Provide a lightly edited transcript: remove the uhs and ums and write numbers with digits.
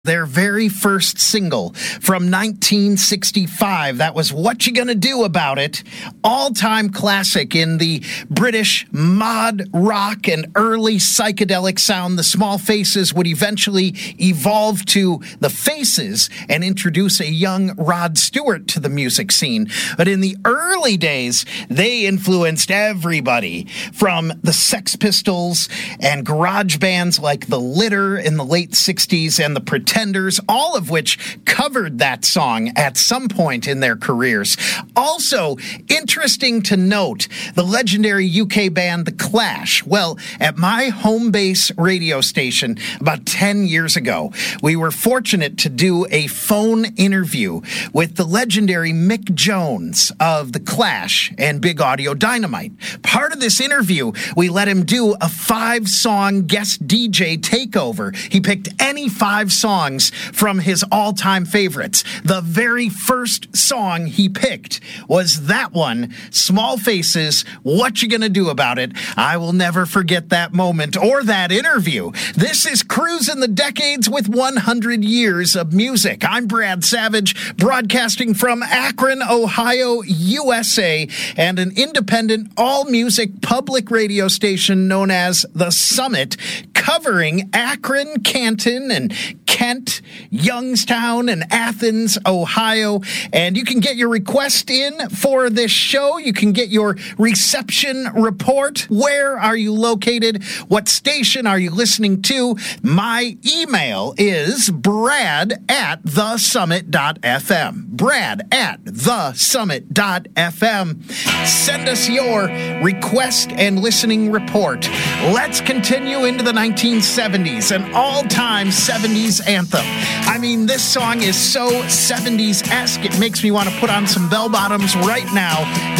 Their very first single from 1965. That was What You Gonna Do About It? All-time classic in the British mod rock and early psychedelic sound. The Small Faces would eventually evolve to the Faces and introduce a young Rod Stewart to the music scene. But in the early days, they influenced everybody from the Sex Pistols and garage bands like The Litter in the late 60s and the Pretenders, all of which covered that song at some point in their careers. Also, interesting to note, the legendary UK band The Clash. Well, at my home base radio station about 10 years ago, we were fortunate to do a phone interview with the legendary Mick Jones of The Clash and Big Audio Dynamite. Part of this interview, we let him do a 5-song guest DJ takeover. He picked any 5 songs from his all-time favorites. The very first song he picked was that one, Small Faces, What You Gonna Do About It? I will never forget that moment or that interview. This is Cruising the Decades with 100 Years of Music. I'm Brad Savage, broadcasting from Akron, Ohio, USA, and an independent all-music public radio station known as The Summit, covering Akron, Canton, and Kent, Youngstown, and Athens, Ohio. And you can get your request in for this show. You can get your reception report. Where are you located? What station are you listening to? My email is brad@thesummit.fm. brad@thesummit.fm. Send us your request and listening report. Let's continue into the 1970s, an all-time 70s anthem. I mean, this song is so 70s-esque, it makes me want to put on some bell-bottoms right now.